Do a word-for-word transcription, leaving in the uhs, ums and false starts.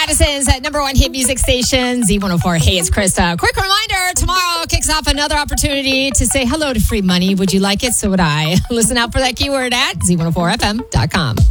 Madison's uh, number one hit music station, Z one oh four. Hey, it's Krista. Quick reminder, tomorrow kicks off another opportunity to say hello to free money. Would you like it? So would I. Listen out for that keyword at Z one oh four F M dot com.